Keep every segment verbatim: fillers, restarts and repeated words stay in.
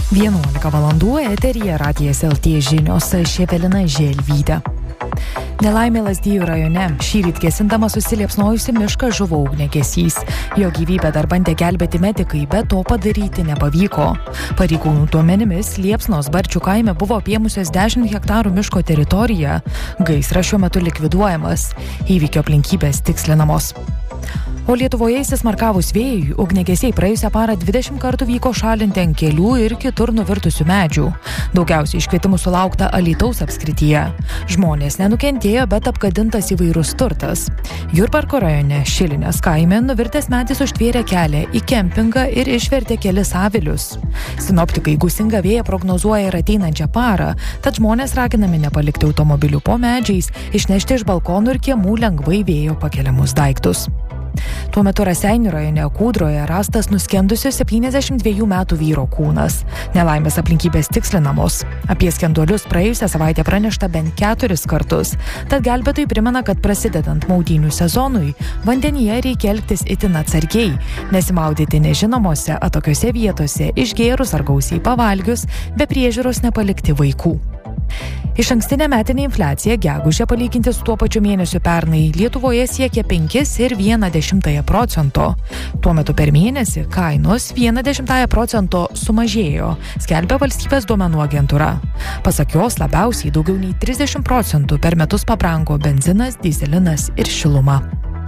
vienuolika valandų eteryje Radijas L T žinios, aš Evelina Želvytė. Nelaimė Lazdijų rajone. Šįryt gesindamas susiliepsnojusi mišką žuvo ugniagesys. Jo gyvybę dar bandė gelbėti medikai, bet to padaryti nepavyko. Pareigūnų duomenimis liepsnos Barčių kaime buvo apėmusios dešimt hektarų miško teritoriją. Gaisras šiuo metu likviduojamas. Įvykio aplinkybės tikslinamos. O Lietuvoje įsismarkavus vėjui, ugniagesiai praėjusią parą dvidešimt kartų vyko šalinti ant kelių ir kitur nuvirtusių medžių. Daugiausiai iškvietimų sulaukta Alytaus apskrityje. Žmonės nenukentėjo, bet apgadintas įvairus turtas. Jurbarko rajone Šilinės kaime nuvirtęs medis užtvėrė kelią į kempingą ir išvertė kelis avilius. Sinoptikai gūsingą vėją prognozuoja ir ateinančią parą, tad žmonės raginami nepalikti automobilių po medžiais, išnešti iš balkonų ir kiemų lengvai vėjo pakeliamus daiktus. Tuo metu Raseinių rajone Kūdroje rastas nuskendusio septyniasdešimt dviejų metų vyro kūnas. Nelaimės aplinkybės tikslinamos. Apie skenduolius praėjusią savaitę pranešta bent keturis kartus. Tad gelbėtojai primena, kad prasidedant maudynių sezonui, vandenyje reikia elgtis itin atsargiai, nesimaudyti nežinomose atokiose vietose, išgėrus ar gausiai pavalgius, be priežiūros nepalikti vaikų. Išankstinė metinė infliacija gegužę palyginti su tuo pačiu mėnesiu pernai Lietuvoje siekia penkis ir vieną dešimtąją procento. Tuo metu per mėnesį kainos vieną dešimtąją procento sumažėjo, skelbia valstybės duomenų agentūra. Pasak jos, labiausiai daugiau nei trisdešimt procentų per metus pabrango benzinas, dyzelinas ir šiluma.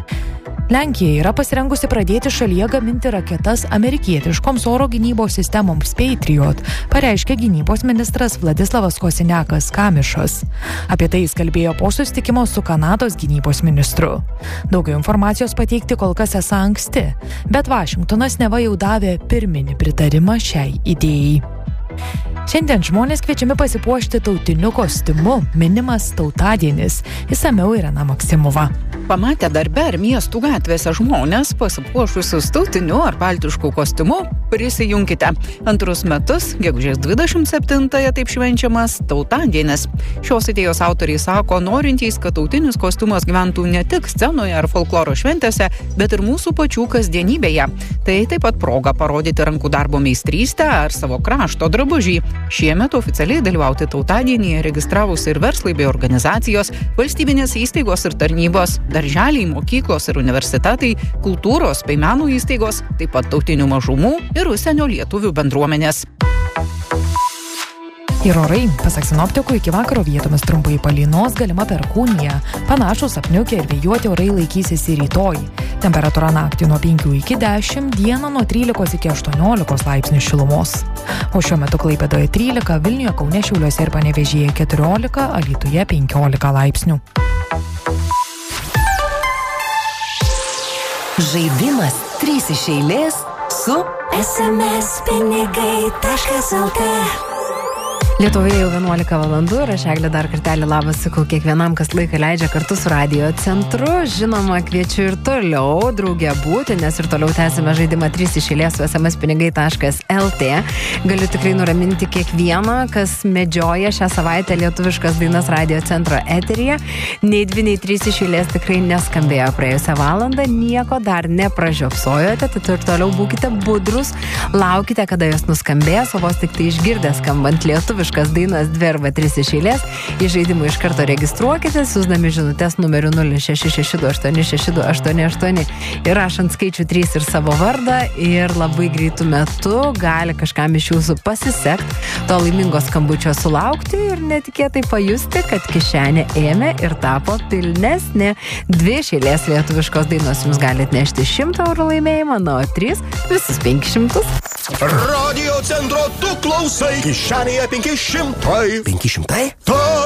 Lenkija yra pasirengusi pradėti šalyje gaminti raketas amerikietiškoms oro gynybos sistemoms Patriot, pareiškė gynybos ministras Vladislavas Kosiniakas Kamišas. Apie tai jis kalbėjo po susitikimo su Kanados gynybos ministru. Daugiau informacijos pateikti kol kas esą anksti, bet Vašingtonas neva jau davė pirminį pritarimą šiai idėjai. Šiandien žmonės kviečiami pasipuošti tautiniu kostiumu, minimas tautadienis. Išsamiau Irena Maksimova. Pamatę darbe ar miestų gatvėse žmonės pasipuošusius tautiniu ar baltišku kostiumu, prisijunkite. Antrus metus, gegužės dvidešimt septintąją, taip švenčiamas tautadienis. Šios idėjos autoriai sako, norintys, kad tautinis kostiumas gyventų ne tik scenoje ar folkloro šventėse, bet ir mūsų pačių kasdienybėje. Tai taip pat proga parodyti rankų darbo meistrystę ar savo krašto drabužį. Šiemet oficialiai dalyvauti tautadienyje registravosi ir verslai bei organizacijos, valstybinės įstaigos ir tarnybos, darželiai, mokyklos ir universitetai, kultūros bei meno įstaigos, taip pat tautinių mažumų ir užsienio lietuvių bendruomenės. Ir orai, pasak sinoptikų, iki vakaro vietomis trumpai palynos, galima perkūnija. Panašus apniukę ir vėjuoti orai laikysis ir rytoj. Temperatūra naktį nuo penkių iki dešimt, dieną nuo trylikos iki aštuoniolikos laipsnių šilumos. O šiuo metu Klaipėdoje trylika, Vilniuje, Kaune, Šiauliuose ir Panevėžyje keturiolika, Alytuje penkiolika laipsnių. Žaidimas trys iš eilės su es em es pinigai taškas el tė. Lietuvoje jau vienuolika valandų ir aš Eglė dar kartelį labas sakau kiekvienam, kas laiką leidžia kartu su Radio centru. Žinoma, kviečiu ir toliau drauge būti, nes ir toliau tęsime žaidimą trys iš eilės su es em es pinigai taškas el tė. Galiu tikrai nuraminti kiekvieną, kas medžioja šią savaitę lietuviškas dainas Radio centro eteryje. Nei dvi, nei trys iš eilės tikrai neskambėjo praėjusią valandą, nieko dar nepražiopsojote, tad ir toliau būkite budrus, laukite, kada jos nuskambės, o vos tik tai išgirdę skambant lietuviškas dainas dvi arba trys iš eilės. Į žaidimą iš karto registruokite, siųsdami žinutes numeriu nulis šeši šeši du aštuoni šeši du aštuoni aštuoni ir rašant skaičių trys ir savo vardą, ir labai greitų metu gali kažkam iš jūsų pasisekti to laimingo skambučio sulaukti ir netikėtai pajusti, kad kišenė ėmė ir tapo pilnesnė. Dvi iš eilės lietuviškos dainos jums gali atnešti šimtą eurų laimėjimą, na, o trys visus penkis šimtus. Radio centro tu klausai, kišenėje penki šimtai. penki šimtai? Ta